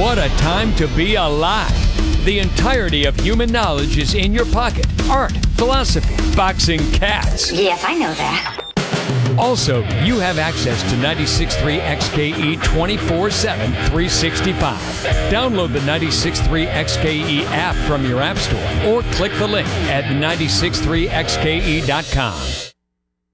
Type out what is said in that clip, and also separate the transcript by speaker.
Speaker 1: What a time to be alive. The entirety of human knowledge is in your pocket. Art, philosophy, boxing, cats.
Speaker 2: Yes, I know that.
Speaker 1: Also, you have access to 96.3 XKE 24/7, 365. Download the 96.3 XKE app from your app store or click the link at 96.3xke.com.